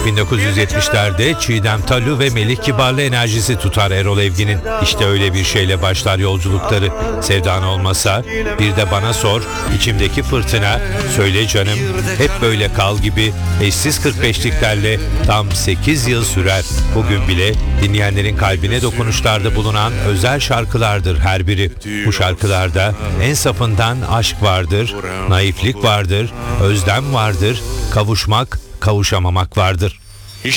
1970'lerde Çiğdem Talu ve Melih Kibarlı enerjisi tutar Erol Evgin'in. İşte öyle bir şeyle başlar yolculukları. Sevdan olmasa, bir de bana sor, içimdeki fırtına, söyle canım, hep böyle kal gibi eşsiz 45'liklerle tam 8 yıl sürer. Bugün bile dinleyenlerin kalbine dokunuşlarda bulunan özel şarkılardır her biri. Bu şarkılarda en safından aşk vardır, naiflik vardır, özlem vardır, kavuşmak, kavuşamamak vardır.